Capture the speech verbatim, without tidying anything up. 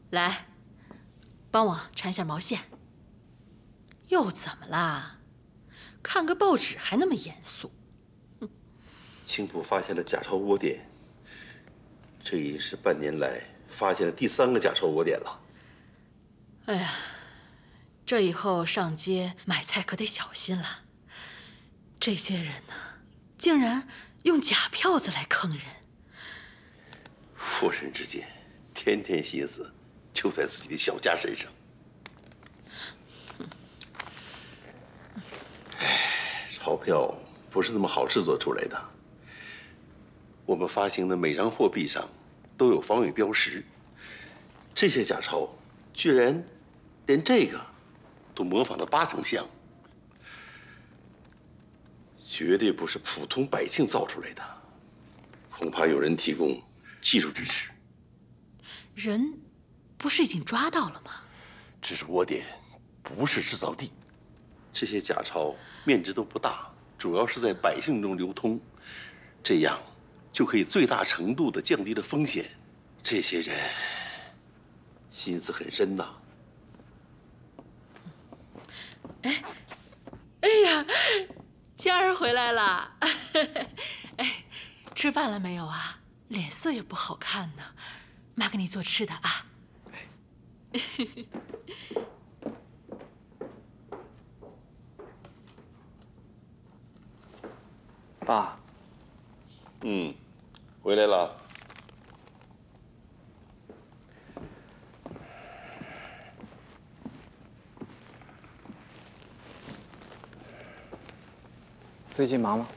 来，帮我缠下毛线。又怎么啦？看个报纸还那么严肃？ 青浦发现了假钞窝点，这已是半年来发现的第三个假钞窝点了。 哎呀，这以后上街买菜可得小心了。这些人呢，竟然用假票子来坑人。 妇人之见，天天心思就在自己的小家身上。哎，钞票不是那么好制作出来的。我们发行的每张货币上都有防伪标识，这些假钞居然连这个都模仿得八成像，绝对不是普通百姓造出来的，恐怕有人提供技术支持。 人不是已经抓到了吗？ 只是窝点，不是制造地。这些假钞面值都不大，主要是在百姓中流通，这样就可以最大程度地降低了风险。这些人心思很深呐。 哎，哎呀，佳儿回来了。哎，吃饭了没有啊？脸色也不好看呢。妈给你做吃的啊。 爸。 嗯，回来了。 最近忙吗？